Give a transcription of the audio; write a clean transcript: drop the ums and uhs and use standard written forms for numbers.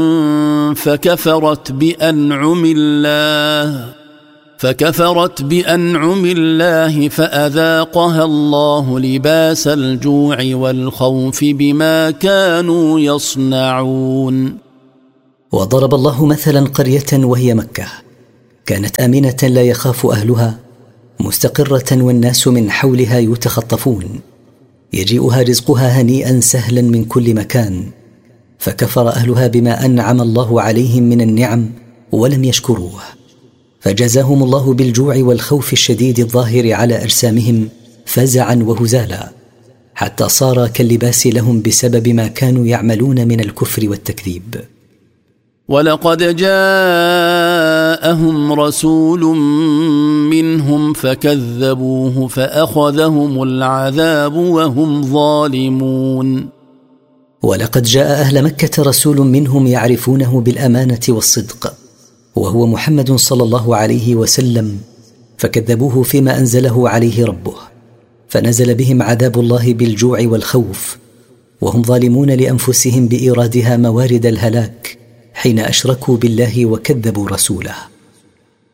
فكفرت بأنعم الله فأذاقها الله لباس الجوع والخوف بما كانوا يصنعون. وضرب الله مثلا قرية وهي مكة، كانت آمنة لا يخاف أهلها، مستقرة والناس من حولها يتخطفون، يجيئها رزقها هنيئا سهلا من كل مكان، فكفر أهلها بما أنعم الله عليهم من النعم ولم يشكروه، فجزاهم الله بالجوع والخوف الشديد الظاهر على أجسامهم فزعا وهزالا، حتى صار كاللباس لهم بسبب ما كانوا يعملون من الكفر والتكذيب. ولقد جاءهم رسول منهم فكذبوه فأخذهم العذاب وهم ظالمون. ولقد جاء أهل مكة رسول منهم يعرفونه بالأمانة والصدق، وهو محمد صلى الله عليه وسلم، فكذبوه فيما أنزله عليه ربه، فنزل بهم عذاب الله بالجوع والخوف، وهم ظالمون لأنفسهم بإيرادها موارد الهلاك حين أشركوا بالله وكذبوا رسوله.